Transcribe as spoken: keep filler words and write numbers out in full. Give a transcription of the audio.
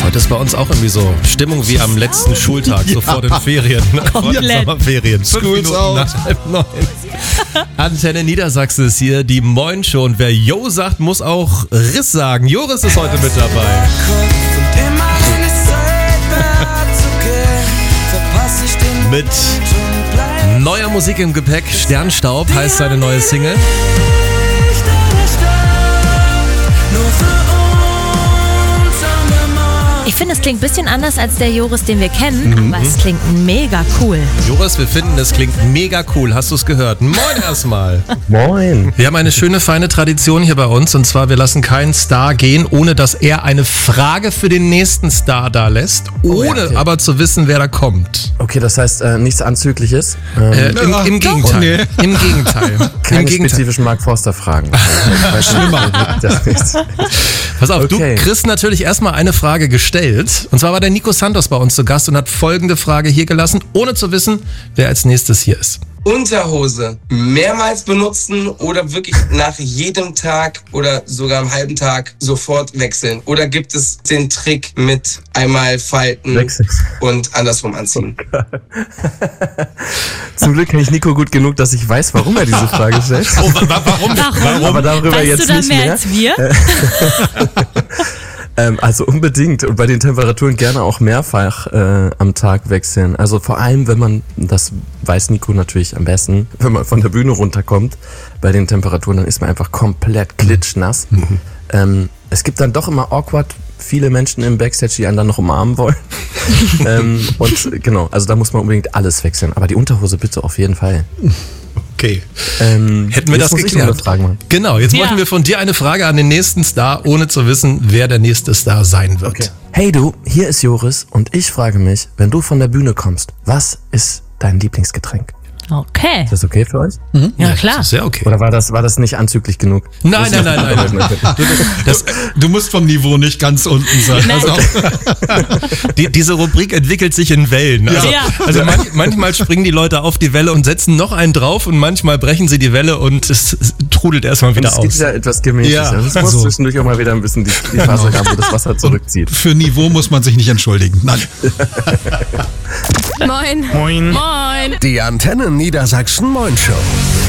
Heute ist bei uns auch irgendwie so Stimmung wie am letzten Schultag, so vor den Ferien. Ne? Vor den Sommerferien. Fünf Minuten nach halb neun. Antenne Niedersachsen ist hier, die Moin Show. Und wer Jo sagt, muss auch Riss sagen. Joris ist heute mit dabei. Mit neuer Musik im Gepäck. Sternstaub heißt seine neue Single. Ich finde, es klingt ein bisschen anders als der Joris, den wir kennen, mhm. aber es klingt mega cool. Joris, wir finden, es klingt mega cool. Hast du es gehört? Moin erstmal. Moin. Wir haben eine schöne, feine Tradition hier bei uns, und zwar, wir lassen keinen Star gehen, ohne dass er eine Frage für den nächsten Star da lässt, ohne oh ja, okay. aber zu wissen, wer da kommt. Okay, das heißt äh, nichts Anzügliches? Ähm, äh, im, Im Gegenteil. Nee. Im Gegenteil. Keine Im Gegenteil. spezifischen Mark Forster-Fragen. Schlimmer. Pass auf, okay. Du kriegst natürlich erstmal eine Frage gestellt. Und zwar war der Nico Santos bei uns zu Gast und hat folgende Frage hier gelassen, ohne zu wissen, wer als nächstes hier ist. Unterhose mehrmals benutzen oder wirklich nach jedem Tag oder sogar am halben Tag sofort wechseln? Oder gibt es den Trick mit einmal falten Wechsel. und andersrum anziehen? Oh Zum Glück kenne ich Nico gut genug, dass ich weiß, warum er diese Frage stellt. Oh, wa- wa- warum? warum? Aber darüber weißt jetzt du da nicht mehr mehr. als wir? Ähm, also unbedingt und bei den Temperaturen gerne auch mehrfach äh, am Tag wechseln. Also vor allem, wenn man, das weiß Nico natürlich am besten, wenn man von der Bühne runterkommt, bei den Temperaturen, dann ist man einfach komplett klitschnass. Mhm. Ähm, es gibt dann doch immer awkward viele Menschen im Backstage, die einen dann noch umarmen wollen. ähm, und genau, also da muss man unbedingt alles wechseln. Aber die Unterhose bitte auf jeden Fall. Okay. Ähm, Hätten wir das geklärt. Genau, jetzt ja. wollten wir von dir eine Frage an den nächsten Star, ohne zu wissen, wer der nächste Star sein wird. Okay. Hey du, hier ist Joris und ich frage mich, wenn du von der Bühne kommst, was ist dein Lieblingsgetränk? Okay. Ist das okay für euch? Mhm. Ja, klar. Das ist sehr okay. Oder war das, war das nicht anzüglich genug? Nein, nein, nein, nein. nein. Du, das, du musst vom Niveau nicht ganz unten sein. Also die, diese Rubrik entwickelt sich in Wellen. Also, ja. also man, manchmal springen die Leute auf die Welle und setzen noch einen drauf und manchmal brechen sie die Welle und es, es trudelt erstmal wieder und es aus. Es gibt ja etwas gemäßig. Ja. Also es muss so. zwischendurch auch mal wieder ein bisschen die, die Phase haben, wo das Wasser zurückzieht. Und für Niveau muss man sich nicht entschuldigen. Nein. Moin. Moin. Moin. Die Antenne Niedersachsen Moin Show.